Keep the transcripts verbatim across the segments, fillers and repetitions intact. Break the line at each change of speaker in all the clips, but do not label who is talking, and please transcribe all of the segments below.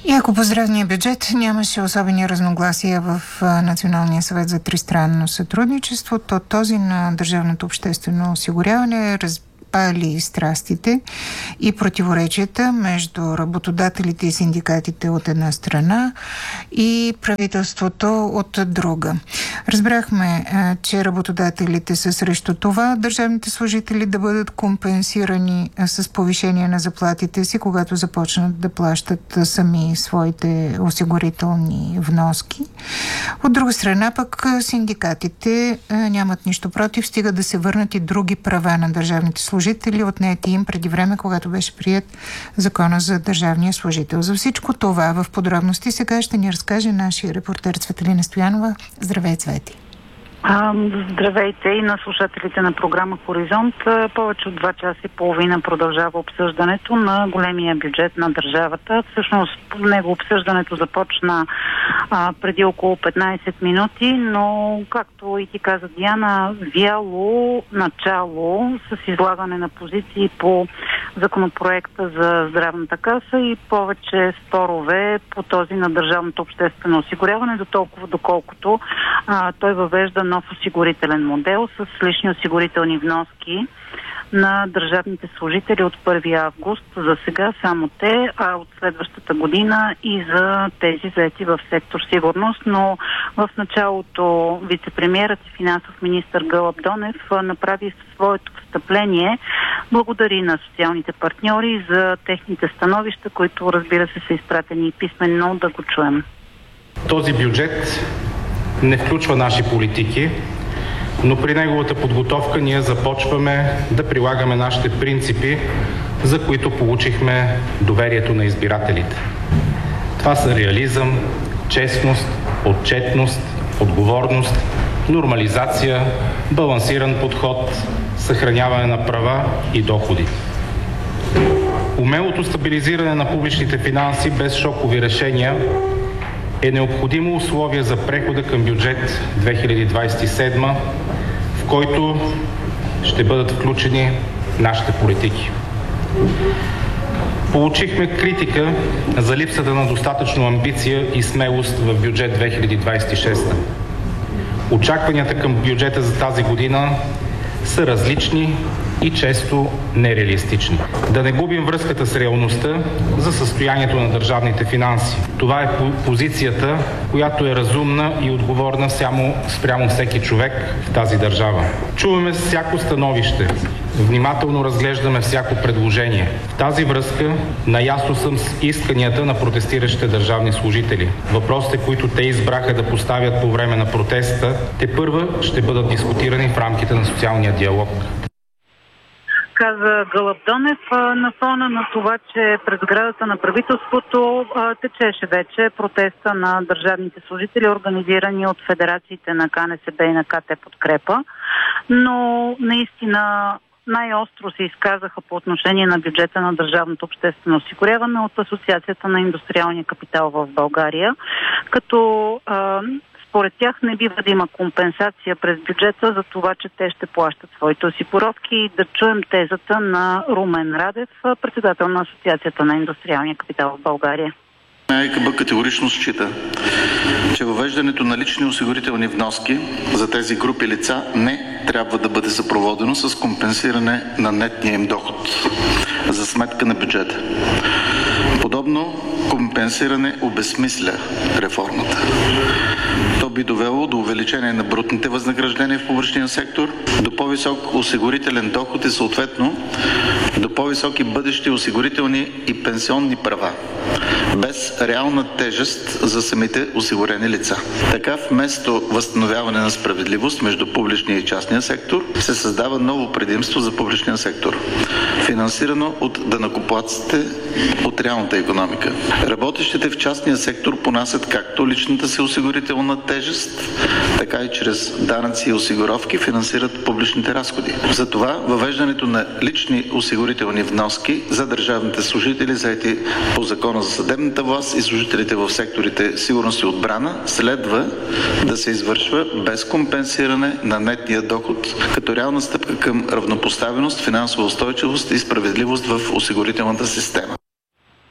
И ако по здравния бюджет нямаше особени разногласия в Националния съвет за тристранно сътрудничество, то този на Държавното обществено осигуряване разбира пали страстите и противоречията между работодателите и синдикатите от една страна и правителството от друга. Разбрахме, че работодателите са срещу това държавните служители да бъдат компенсирани с повишение на заплатите си, когато започнат да плащат сами своите осигурителни вноски. От друга страна пък синдикатите нямат нищо против, стига да се върнат и други права на държавните служители, отнети им преди време, когато беше приет закона за държавния служител. За всичко това в подробности сега ще ни разкаже нашия репортер Цветелина Стоянова. Здравей, Цвети!
Здравейте и на слушателите на програма Хоризонт. Повече от два часа и половина продължава обсъждането на големия бюджет на държавата. Всъщност него обсъждането започна а, преди около петнайсет минути, но както и ти каза, Диана, вяло начало с излагане на позиции по законопроекта за здравната каса и повече спорове по този на държавното обществено осигуряване, до толкова доколкото а, той въвежда нов осигурителен модел с лични осигурителни вноски на държавните служители от първи август. За сега само те, а от следващата година и за тези заети в сектор сигурност. Но в началото вице-премиерът и финансов министър Гълъб Донев направи своето встъпление. Благодари на социалните партньори за техните становища, които, разбира се, са изпратени писменно, да го чуем.
Този бюджет не включва наши политики, но при неговата подготовка ние започваме да прилагаме нашите принципи, за които получихме доверието на избирателите. Това са реализъм, честност, отчетност, отговорност, нормализация, балансиран подход, съхраняване на права и доходи. Умелото стабилизиране на публичните финанси без шокови решения е необходимо условие за прехода към бюджет две хиляди двайсет и седма, в който ще бъдат включени нашите политики. Получихме критика за липсата на достатъчно амбиция и смелост в бюджет две хиляди двайсет и шеста. Очакванията към бюджета за тази година са различни и често нереалистични. Да не губим връзката с реалността за състоянието на държавните финанси. Това е позицията, която е разумна и отговорна само спрямо всеки човек в тази държава. Чуваме всяко становище, внимателно разглеждаме всяко предложение. В тази връзка наясно съм с исканията на протестиращите държавни служители. Въпросите, които те избраха да поставят по време на протеста, тепърва ще бъдат дискутирани в рамките на социалния диалог.
Каза Гълъб Донев на фона на това, че пред сградата на правителството течеше вече протеста на държавните служители, организирани от федерациите на К Н С Б и на К Т Подкрепа. Но наистина най-остро се изказаха по отношение на бюджета на държавното обществено осигуряване от Асоциацията на индустриалния капитал в България, като а, според тях не бива да има компенсация през бюджета за това, че те ще плащат своите осигуровки, и да чуем тезата на Румен Радев, председател на Асоциацията на индустриалния капитал в България.
А И К Б категорично счита, че въвеждането на лични осигурителни вноски за тези групи лица не трябва да бъде съпроводено с компенсиране на нетния им доход за сметка на бюджета. Подобно компенсиране обезсмисля реформата. То би довело до увеличение на брутните възнаграждения в публичния сектор, до по-висок осигурителен доход и съответно до по-високи бъдещи осигурителни и пенсионни права, без реална тежест за самите осигурени лица. Така, вместо възстановяване на справедливост между публичния и частния сектор, се създава ново предимство за публичния сектор, финансирано от данъкоплатците от реалната икономика. Работещите в частния сектор понасят както личната си осигурителна тежест, така и чрез данъци и осигуровки финансират публичните разходи. Затова въвеждането на лични осигурителни вноски за държавните служители, заети по Закона за съдебната власт, и служителите в секторите сигурност и отбрана следва да се извършва без компенсиране на нетния доход, като реална стъпка към равнопоставеност, финансова устойчивост и справедливост в осигурителната система.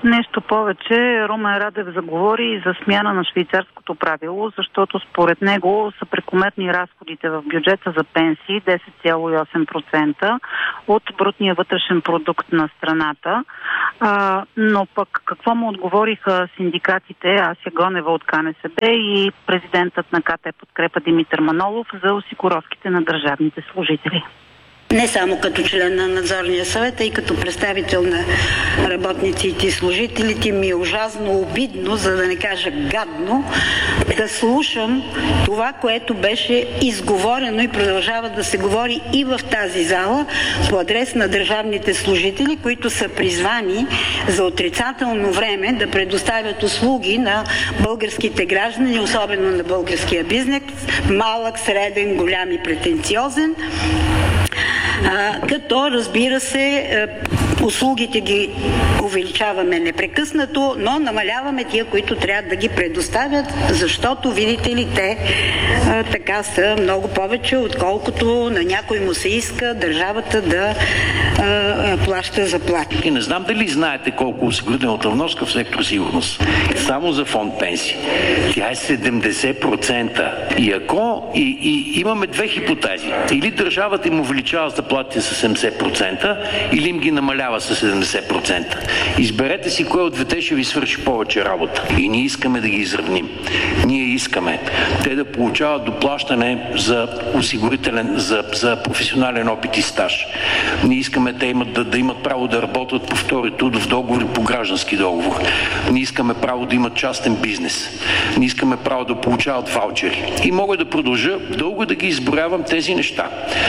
Нещо повече, Румен Радев заговори и за смяна на швейцарското правило, защото според него са прекомерни разходите в бюджета за пенсии десет цяло и осем процента от брутния вътрешен продукт на страната. А, но пък какво му отговориха синдикатите Ася Гонева от КНСБ и президентът на КТ Подкрепа Димитър Манолов за осигуровките на държавните служители?
Не само като член на надзорния съвет, а и като представител на работниците и служителите, ми е ужасно обидно, за да не кажа гадно, да слушам това, което беше изговорено и продължава да се говори и в тази зала по адрес на държавните служители, които са призвани за отрицателно време да предоставят услуги на българските граждани, особено на българския бизнес, малък, среден, голям и претенциозен. А, като, разбира се, услугите ги увеличаваме непрекъснато, но намаляваме тия, които трябва да ги предоставят, защото, видите ли, те а, така са много повече, отколкото на някой му се иска държавата да а, плаща заплати.
И не знам дали знаете колко осигурителната вноска в сектор сигурност. Само за фонд пенсии. Тя е седемдесет процента. И ако и, и имаме две хипотези. Или държавата им увеличава заплатите с седемдесет процента, или им ги намалява с седемдесет процента. Изберете си кое от двете ще ви свърши повече работа. И ние искаме да ги изравним. Ние искаме те да получават доплащане за осигурителен, за, за професионален опит и стаж. Ние искаме те имат, да, да имат право да работят по втори трудов договор и по граждански договор. Ние искаме право да имат частен бизнес. Ние искаме право да получават ваучери. И мога да продължа дълго да ги изброявам тези неща.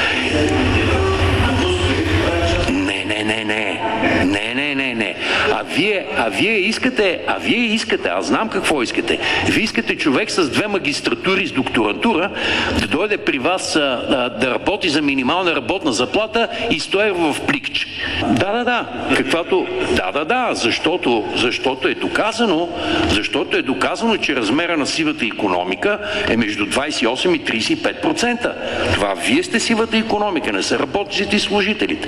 Не, не, не, не. Не, не, не, не. А вие, а вие искате, а вие искате, аз знам какво искате. Вие искате човек с две магистратури, с докторантура, да дойде при вас а, а, да работи за минимална работна заплата и сто евро в пликче. Да, да, да. Каквато... Да, да, да. Защото, защото е доказано, защото е доказано, че размера на сивата икономика е между двадесет и осем и тридесет и пет процента. Това вие сте сивата икономика, не са работниците и служителите.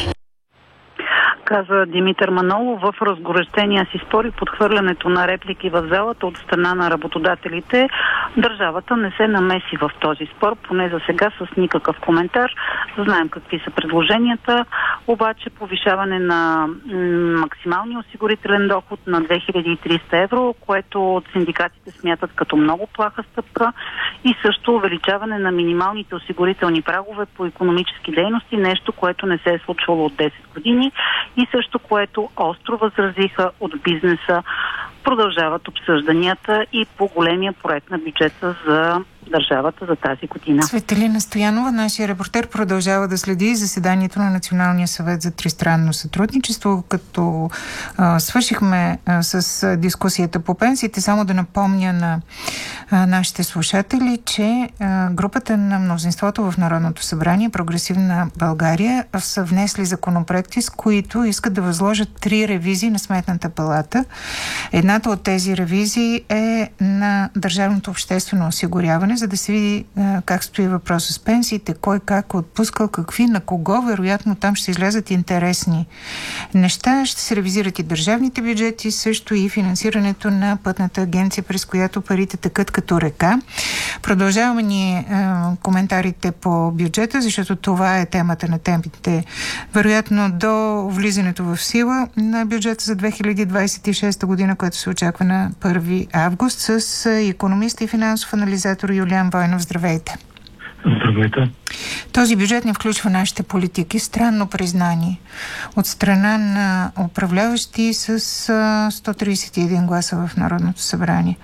Каза Димитър Манолов в разгорещения си спор и подхвърлянето на реплики в залата от страна на работодателите. Държавата не се намеси в този спор, поне за сега с никакъв коментар. Знаем какви са предложенията, обаче повишаване на м- максималния осигурителен доход на две хиляди и триста евро, което от синдикатите смятат като много плаха стъпка, и също увеличаване на минималните осигурителни прагове по икономически дейности, нещо, което не се е случвало от десет години. И също, което остро възразиха от бизнеса, продължават обсъжданията и по големия проект на бюджета за държавата за тази година.
Цветелина Стоянова, нашия репортер, продължава да следи заседанието на Националния съвет за тристранно сътрудничество. Като а, свършихме а, с дискусията по пенсиите, само да напомня на а, нашите слушатели, че а, групата на мнозинството в Народното събрание, Прогресивна България, са внесли законопроекти, с които искат да възложат три ревизии на Сметната палата. Едната от тези ревизии е на държавното обществено осигуряване, за да се види а, как стои въпроса с пенсиите, кой как отпускал, какви, на кого. Вероятно там ще излязат интересни неща. Ще се ревизират и държавните бюджети, също и финансирането на Пътната агенция, през която парите текат като река. Продължаваме ни а, коментарите по бюджета, защото това е темата на темите. Вероятно до влизането в сила на бюджета за две хиляди двадесет и шеста година, което се очаква на първи август, с икономист и финансов анализатор Юлиан Войнов. Здравейте!
Здравейте!
Този бюджет не включва нашите политики. Странно признание от страна на управляващи с сто тридесет и един гласа в Народното събрание.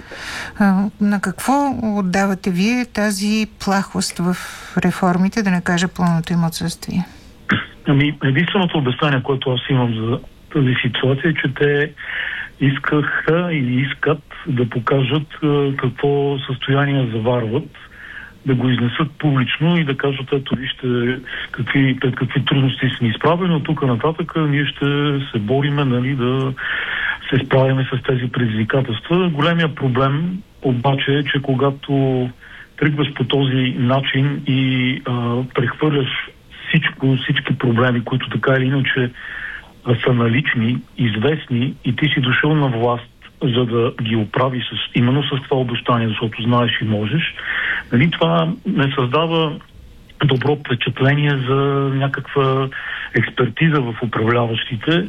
На какво отдавате вие тази плахост в реформите, да не кажа пълното им отсъствие?
Ами, единственото обяснение, което аз имам за тази ситуация е, че те искаха или искат да покажат какво състояние заварват, да го изнесат публично и да кажат, ето вижте какви, пред какви трудности сме изправени, от тук нататък ние ще се бориме, нали, да се справяме с тези предизвикателства. Големия проблем обаче е, че когато тръгваш по този начин и а, прехвърляш всичко, всички проблеми, които така или иначе а, са налични, известни и ти си дошъл на власт, за да ги оправи с, именно с това обещание, защото знаеш и можеш, нали, това не създава добро впечатление за някаква експертиза в управляващите.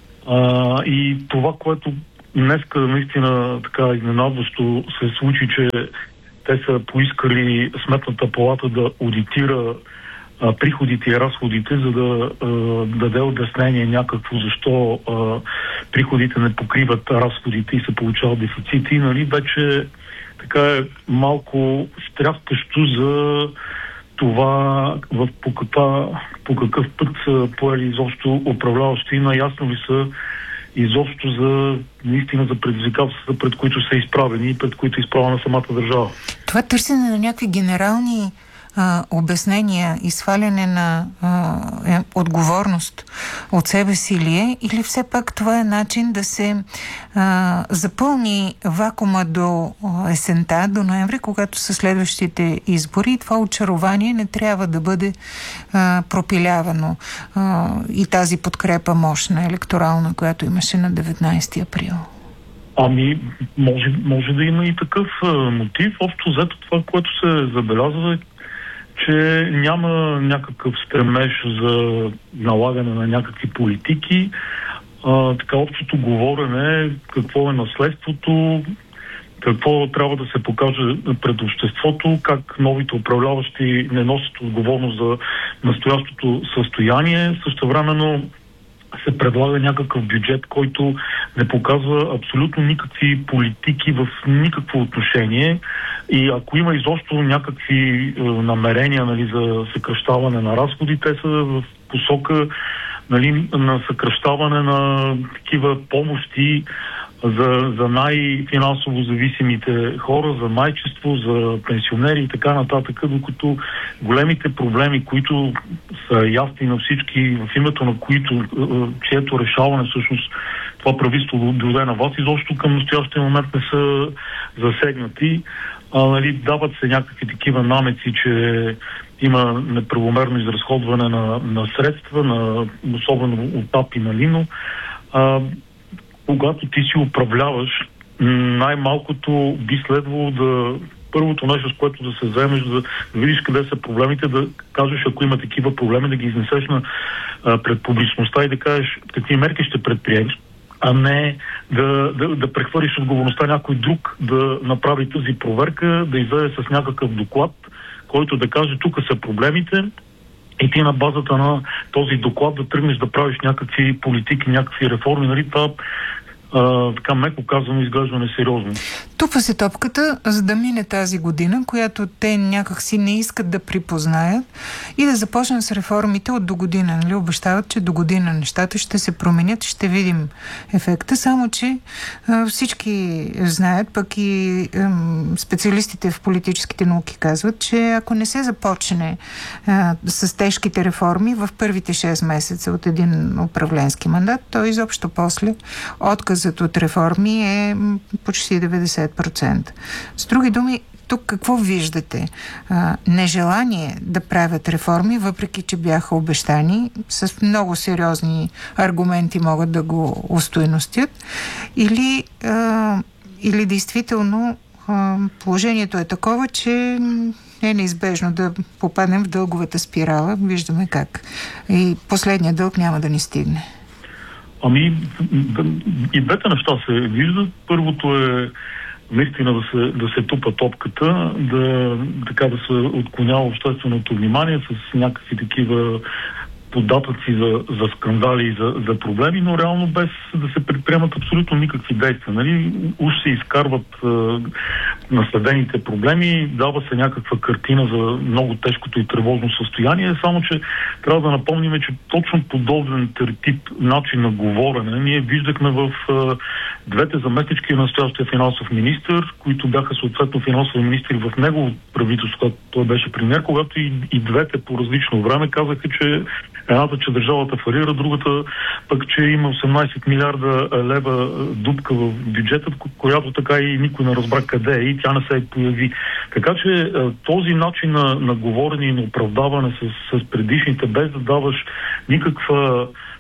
А, и това, което днеска наистина така изненадващо се случи, че те са поискали Сметната палата да аудитира а, приходите и разходите, за да а, даде обяснение някакво защо а, приходите не покриват разходите и се получават дефицити. Нали, вече така е малко стряскащо за това в, по, каква, по какъв път са поели изобщо управляващи, наясно ли са изобщо за наистина за предизвикателствата, пред които са изправени и пред които е изправена самата държава.
Това търсене на някакви генерални а, обяснения и сваляне на а, е, отговорност от себе си ли е, или все пак това е начин да се а, запълни вакуума до а, есента, до ноември, когато са следващите избори, и това очарование не трябва да бъде а, пропилявано. А, и тази подкрепа мощна електорална, която имаше на деветнайсети април.
Ами, може, може да има и такъв а, мотив. Общо взето това, което се забелязва, е, че няма някакъв стремеж за налагане на някакви политики. А, така общото говорене, какво е наследството, какво трябва да се покаже пред обществото, как новите управляващи не носят отговорност за настоящото състояние. Същевременно се предлага някакъв бюджет, който не показва абсолютно никакви политики в никакво отношение. И ако има изобщо някакви е, намерения, нали, за съкращаване на разходи, те са в посока, нали, на съкращаване на такива помощи за, за най-финансово зависимите хора, за майчество, за пенсионери и така нататък, докато големите проблеми, които са ясни на всички, в името на които, чието решаване всъщност това правителство дойде на вас, изобщо към настоящия момент не са засегнати. А, нали, дават се някакви такива намеци, че има неправомерно изразходване на, на средства, на, особено от ТАП и на Лино. А, когато ти си управляваш, най-малкото би следвало да първото нещо, с което да се вземеш, да, да видиш къде са проблемите, да кажеш, ако има такива проблеми, да ги изнесеш на, а, пред публичността и да кажеш какви мерки ще предприемеш, а не да, да, да прехвърлиш отговорността някой друг да направи тази проверка, да излезе с някакъв доклад, който да каже тук са проблемите, и ти на базата на този доклад да тръгнеш да правиш някакви политики, някакви реформи, нали, това а, така меко казвам изглежда несериозно.
Тупа се топката, за да мине тази година, която те някакси не искат да припознаят, и да започнат с реформите от до година. Нали? Обещават, че до година нещата ще се променят, ще видим ефекта, само че а, всички знаят, пък и а, специалистите в политическите науки казват, че ако не се започне а, с тежките реформи в първите шест месеца от един управленски мандат, то изобщо после отказът от реформи е почти деветдесет процента. С други думи, тук какво виждате? А, нежелание да правят реформи, въпреки че бяха обещани, с много сериозни аргументи могат да го устойностят, или, а, или действително а, положението е такова, че е неизбежно да попаднем в дълговата спирала. Виждаме как. И последният дълг няма да ни стигне.
Ами, и двете неща се виждат. Първото е наистина да се, да се тупа топката, да, така да се отклонява общественото внимание с някакви такива податъци за, за скандали и за, за проблеми, но реално без да се предприемат абсолютно никакви действия. Нали? Уж се изкарват е, наследените проблеми, дава се някаква картина за много тежкото и тревожно състояние, само че трябва да напомним, че точно подобен тип начин на говорене ние виждахме в е, двете заместнички на настоящия финансов министър, които бяха съответно финансови министри в негово правителство, когато той беше премиер, когато и, и двете по различно време казаха, че едната, че държавата фалира, другата пък, че има осемнайсет милиарда лева дупка в бюджета, която така и никой не разбра къде е и тя не се появи. Така че този начин на, на говорене и на оправдаване с, с предишните, без да даваш никаква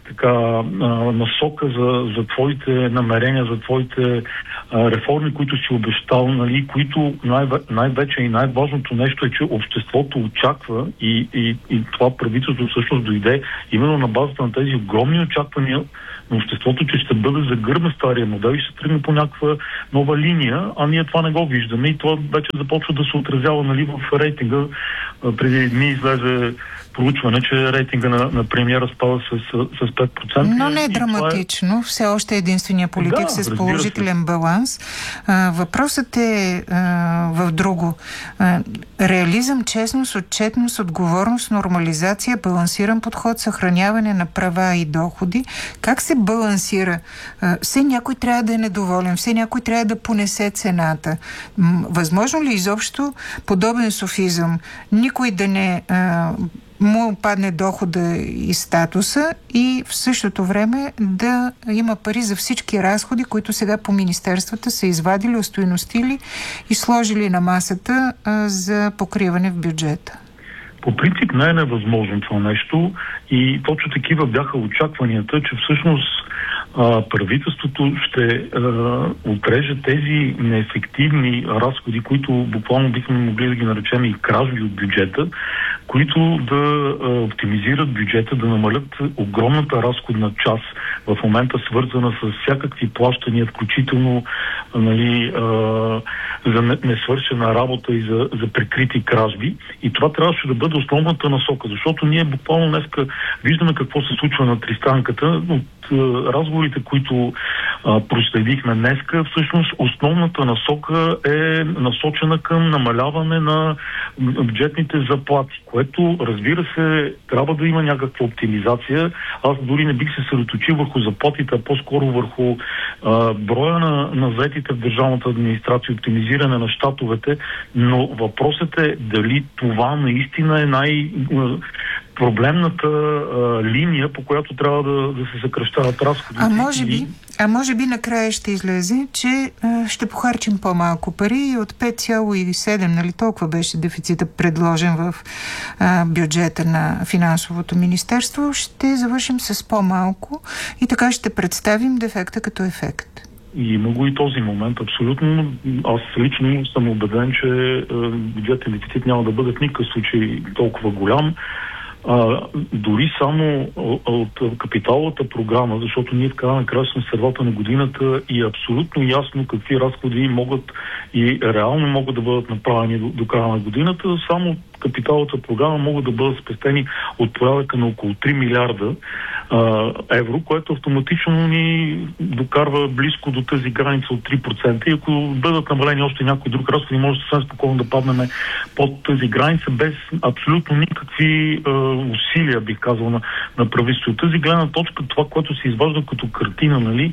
така а, насока за, за твоите намерения, за твоите а, реформи, които си обещал, нали, които най- най-вече и най-важното нещо е, че обществото очаква и, и, и това правителство всъщност дойде именно на базата на тези огромни очаквания на обществото, че ще бъде загърбен стария модел и ще тръгне по някаква нова линия, а ние това не го виждаме и това вече започва да се отразява, нали, в рейтинга. Преди дни излезе проучване, че рейтинга на, на премиера спада с, с, с пет процента.
Но не е драматично. Е... Все още е единствения политик да, с положителен се. баланс. А, въпросът е а, в друго. А, реализъм, честност, отчетност, отговорност, нормализация, балансиран подход, съхраняване на права и доходи. Как се балансира? А, все някой трябва да е недоволен, все някой трябва да понесе цената. М- възможно ли изобщо подобен софизъм? Никой да не... А, му падне дохода и статуса и в същото време да има пари за всички разходи, които сега по министерствата са извадили, остойностили и сложили на масата а, за покриване в бюджета.
По принцип не е невъзможно това нещо и точно такива бяха очакванията, че всъщност а, правителството ще а, отреже тези неефективни разходи, които буквално бихме могли да ги наречем и кражби от бюджета, които да а, оптимизират бюджета, да намалят огромната разходна част в момента, свързана с всякакви плащания, включително а, нали, а, за несвършена работа и за, за прикрити кражби. И това трябваше да бъде основната насока, защото ние буквално днеска виждаме какво се случва на тристранката. От а, разговорите, които а, проследихме днеска, всъщност основната насока е насочена към намаляване на бюджетните заплати, което, разбира се, трябва да има някаква оптимизация. Аз дори не бих се съсредоточил върху заплатите, а по-скоро върху а, броя на, на заетите в държавната администрация, оптимизиране на щатовете, но въпросът е дали това наистина е най- проблемната а, линия, по която трябва да, да се съкращават разходите.
А може би, а може би накрая ще излезе, че а, ще похарчим по-малко пари и от пет цяло и седем, нали толкова беше дефицита предложен в а, бюджета на финансовото министерство, ще завършим с по-малко и така ще представим дефекта като ефект.
И има го и този момент, абсолютно. Аз лично съм убеден, че бюджетен дефицит няма да бъде в никакъв случай толкова голям. А, дори само от капиталовата програма, защото ние в края на края сме в средата на годината и е абсолютно ясно какви разходи могат и реално могат да бъдат направени до, до края на годината. Само капиталовата програма могат да бъдат спестени от порядъка на около три милиарда а, евро, което автоматично ни докарва близко до тази граница от три процента. И ако бъдат намалени още някои друг разходи, може съвсем спокойно да паднем под тази граница без абсолютно никакви а, усилия, бих казал, на, на правителството. Тази гледна точка, това, което се изважда като картина, нали,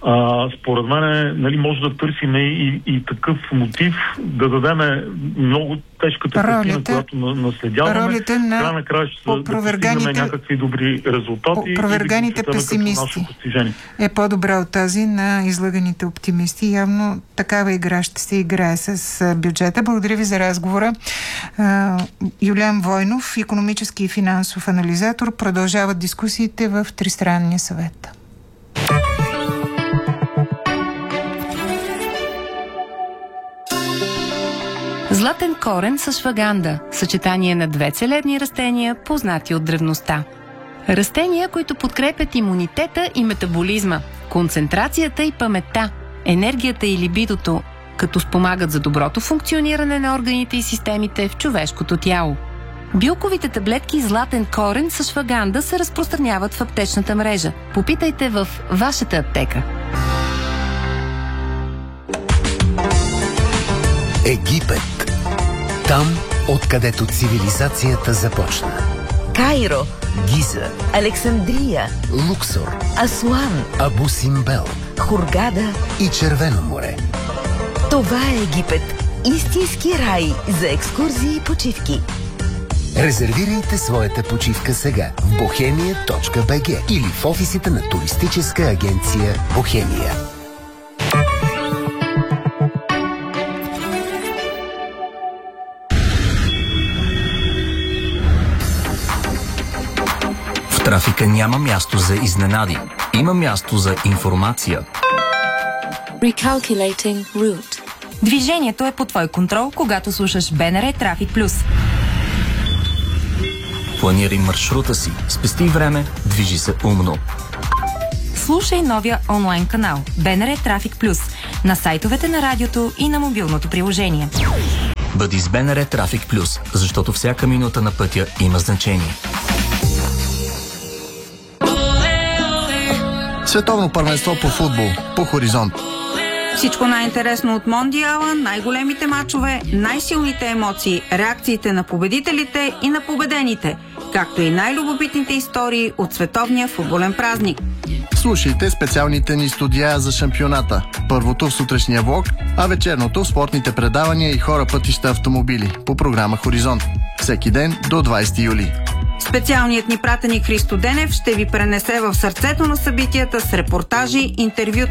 а, според мен, нали, може да търсим и, и такъв мотив да дадем много тежката картина, която наследяваме.
Ролите на
край на края ще да постигнем някакви добри резултати.
Проверганите песимисти е по-добра от тази на излъганите оптимисти. Явно такава игра ще се играе с бюджета. Благодаря ви за разговора. Юлиан Войнов, икономически и финансов анализатор, продължават дискусиите в Тристранния съвет.
Златен корен с шваганда – съчетание на две целебни растения, познати от древността. Растения, които подкрепят имунитета и метаболизма, концентрацията и паметта, енергията и либидото, като спомагат за доброто функциониране на органите и системите в човешкото тяло. Билковите таблетки златен корен с шваганда се разпространяват в аптечната мрежа. Попитайте в вашата аптека.
Египет. Там, откъдето цивилизацията започна.
Кайро,
Гиза,
Александрия,
Луксор,
Асуан,
Абу Симбел,
Хургада
и Червено море.
Това е Египет. Истински рай за екскурзии и почивки.
Резервирайте своята почивка сега в бохемия точка би джи или в офисите на туристическа агенция Бохемия.
трафика няма място за изненади. Има място за информация.
Recalculating route.
Движението е под твой контрол, когато слушаш БНР Трафик Плюс.
Планирай маршрута си, спести време, движи се умно.
Слушай новия онлайн канал БНР Трафик Плюс на сайтовете на радиото и на мобилното приложение.
Бъди с БНР Трафик Плюс, защото всяка минута на пътя има значение.
Световно първенство по футбол по Хоризонт.
Всичко най-интересно от Мондиала, най-големите матчове, най-силните емоции, реакциите на победителите и на победените, както и най-любопитните истории от световния футболен празник.
Слушайте специалните ни студия за шампионата. Първото в сутрешния влог, а вечерното в спортните предавания и хора, пътища, автомобили по програма Хоризонт. Всеки ден до двайсети юли.
Специалният ни пратеник Христо Денев ще ви пренесе в сърцето на събитията с репортажи, интервюта